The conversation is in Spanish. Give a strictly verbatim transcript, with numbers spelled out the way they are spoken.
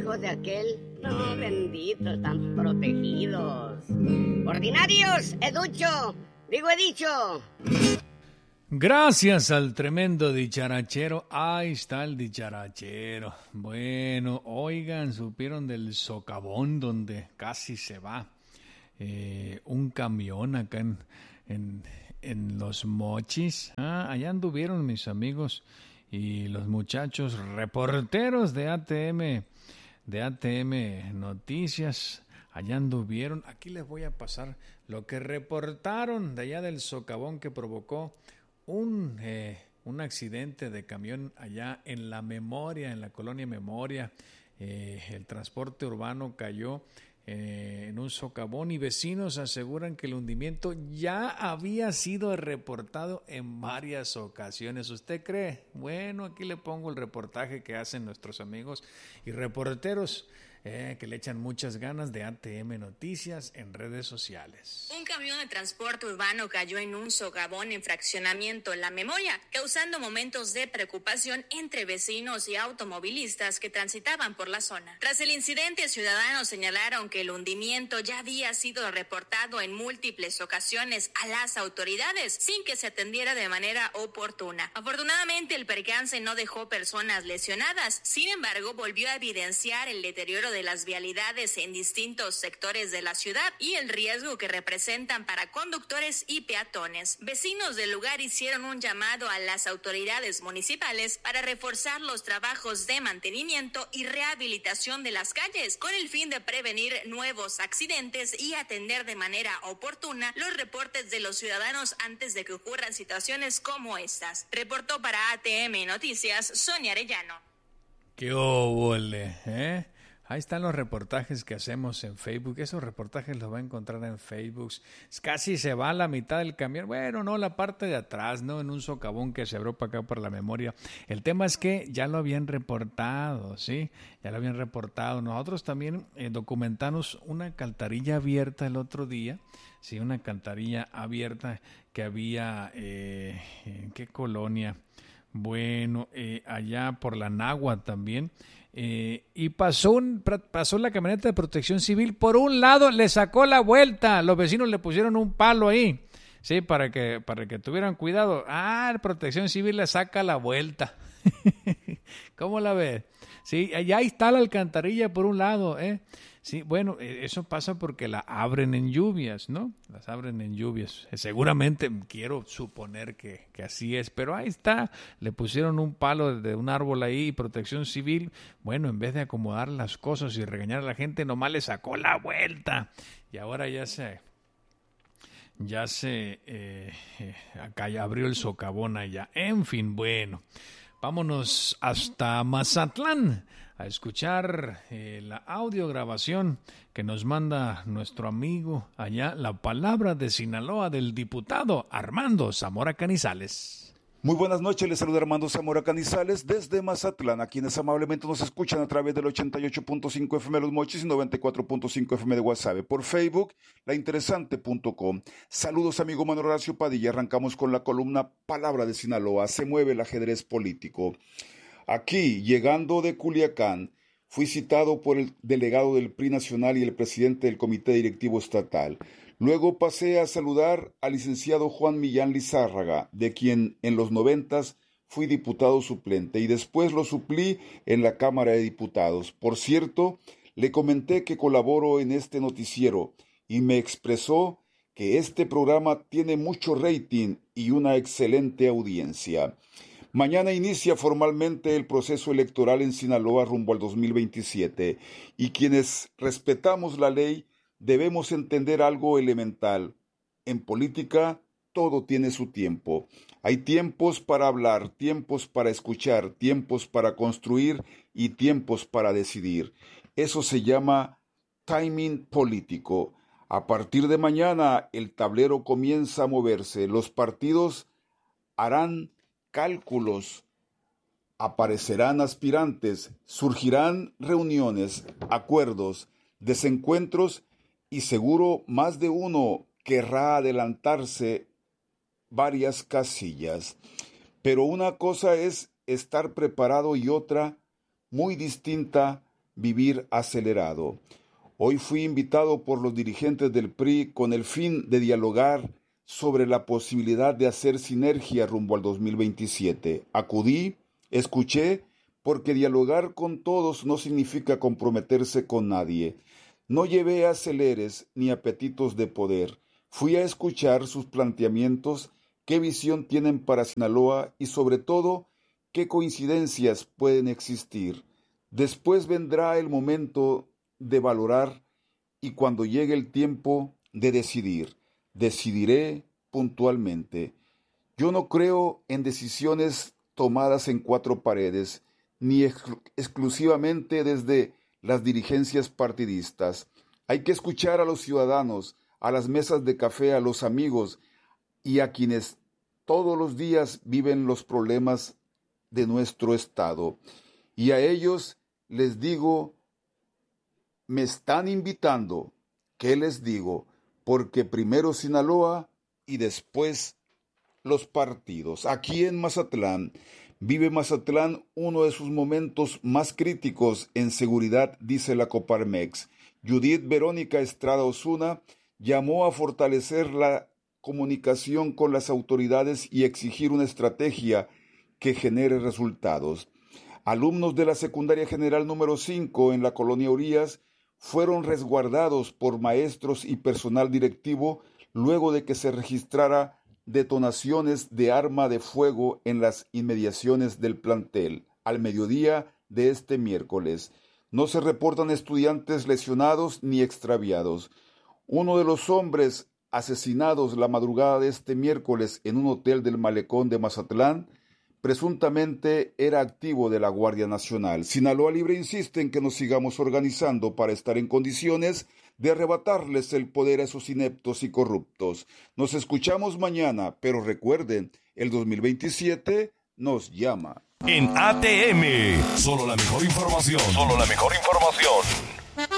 hijos de aquel, no, bendito, están protegidos. Ordinarios, he dicho, digo he dicho. Gracias al tremendo dicharachero. Ahí está el dicharachero. Bueno, oigan, supieron del socavón donde casi se va eh, un camión acá en, en, en Los Mochis. Ah, allá anduvieron mis amigos y los muchachos reporteros de A T M, de A T M Noticias. Allá anduvieron. Aquí les voy a pasar lo que reportaron de allá del socavón que provocó Un, eh, un accidente de camión allá en La Memoria, en la colonia Memoria. Eh, el transporte urbano cayó eh, en un socavón y vecinos aseguran que el hundimiento ya había sido reportado en varias ocasiones. ¿Usted cree? Bueno, aquí le pongo el reportaje que hacen nuestros amigos y reporteros Eh, que le echan muchas ganas de A T M Noticias en redes sociales. Un camión de transporte urbano cayó en un socavón en fraccionamiento La Memoria, causando momentos de preocupación entre vecinos y automovilistas que transitaban por la zona. Tras el incidente, ciudadanos señalaron que el hundimiento ya había sido reportado en múltiples ocasiones a las autoridades, sin que se atendiera de manera oportuna. Afortunadamente, el percance no dejó personas lesionadas, sin embargo, volvió a evidenciar el deterioro de de las vialidades en distintos sectores de la ciudad y el riesgo que representan para conductores y peatones. Vecinos del lugar hicieron un llamado a las autoridades municipales para reforzar los trabajos de mantenimiento y rehabilitación de las calles con el fin de prevenir nuevos accidentes y atender de manera oportuna los reportes de los ciudadanos antes de que ocurran situaciones como estas. Reportó para A T M Noticias, Sonia Arellano. ¡Qué óvole, eh! Ahí están los reportajes que hacemos en Facebook. Esos reportajes los va a encontrar en Facebook. Casi se va a la mitad del camión. Bueno, no, la parte de atrás, ¿no? En un socavón que se abrió para acá por La Memoria. El tema es que ya lo habían reportado, ¿sí? Ya lo habían reportado. Nosotros también eh, documentamos una alcantarilla abierta el otro día. Sí, una alcantarilla abierta que había, eh, ¿en qué colonia? Bueno, eh, allá por la Nagua también. Eh, y pasó, un, pasó la camioneta de protección civil, por un lado le sacó la vuelta, los vecinos le pusieron un palo ahí, sí, para que, para que tuvieran cuidado. Ah, la protección civil le saca la vuelta. ¿Cómo la ves? Sí, allá está la alcantarilla por un lado, ¿eh? Sí, bueno, eso pasa porque la abren en lluvias, ¿no? Las abren en lluvias. Seguramente quiero suponer que, que así es, pero ahí está. Le pusieron un palo de un árbol ahí, protección civil. Bueno, en vez de acomodar las cosas y regañar a la gente, nomás le sacó la vuelta. Y ahora ya se, ya se, eh, eh, acá ya abrió el socavón allá. En fin, bueno, vámonos hasta Mazatlán a escuchar eh, la audiograbación que nos manda nuestro amigo allá, la palabra de Sinaloa del diputado Armando Zamora Canizales. Muy buenas noches, les saluda Armando Zamora Canizales desde Mazatlán, a quienes amablemente nos escuchan a través del ochenta y ocho punto cinco F M Los Mochis y noventa y cuatro punto cinco F M de Guasave, por Facebook, lainteresante punto com. Saludos, amigo Manuel Horacio Padilla. Arrancamos con la columna Palabra de Sinaloa, se mueve el ajedrez político. Aquí, llegando de Culiacán, fui citado por el delegado del P R I nacional y el presidente del Comité Directivo Estatal. Luego pasé a saludar al licenciado Juan Millán Lizárraga, de quien en los noventas fui diputado suplente y después lo suplí en la Cámara de Diputados. Por cierto, le comenté que colaboro en este noticiero y me expresó que este programa tiene mucho rating y una excelente audiencia. Mañana inicia formalmente el proceso electoral en Sinaloa rumbo al dos mil veintisiete y quienes respetamos la ley debemos entender algo elemental. En política todo tiene su tiempo. Hay tiempos para hablar, tiempos para escuchar, tiempos para construir y tiempos para decidir. Eso se llama timing político. A partir de mañana el tablero comienza a moverse. Los partidos harán cálculos, aparecerán aspirantes, surgirán reuniones, acuerdos, desencuentros y seguro más de uno querrá adelantarse varias casillas. Pero una cosa es estar preparado y otra, muy distinta, vivir acelerado. Hoy fui invitado por los dirigentes del P R I con el fin de dialogar sobre la posibilidad de hacer sinergia rumbo al dos mil veintisiete. Acudí, escuché, porque dialogar con todos no significa comprometerse con nadie. No llevé aceleres ni apetitos de poder. Fui a escuchar sus planteamientos, qué visión tienen para Sinaloa y sobre todo, qué coincidencias pueden existir. Después vendrá el momento de valorar y cuando llegue el tiempo de decidir, decidiré puntualmente. Yo no creo en decisiones tomadas en cuatro paredes, ni exclu- exclusivamente desde las dirigencias partidistas. Hay que escuchar a los ciudadanos, a las mesas de café, a los amigos y a quienes todos los días viven los problemas de nuestro estado. Y a ellos les digo, me están invitando, ¿qué les digo? Porque primero Sinaloa y después los partidos. Aquí en Mazatlán, vive Mazatlán uno de sus momentos más críticos en seguridad, dice la Coparmex. Judith Verónica Estrada Osuna llamó a fortalecer la comunicación con las autoridades y exigir una estrategia que genere resultados. Alumnos de la Secundaria General número cinco en la Colonia Urias fueron resguardados por maestros y personal directivo luego de que se registrara detonaciones de arma de fuego en las inmediaciones del plantel. Al mediodía de este miércoles, no se reportan estudiantes lesionados ni extraviados. Uno de los hombres asesinados la madrugada de este miércoles en un hotel del Malecón de Mazatlán presuntamente era activo de la Guardia Nacional. Sinaloa Libre insiste en que nos sigamos organizando para estar en condiciones de arrebatarles el poder a esos ineptos y corruptos. Nos escuchamos mañana, pero recuerden, el dos mil veintisiete nos llama. En A T M, solo la mejor información. Solo la mejor información.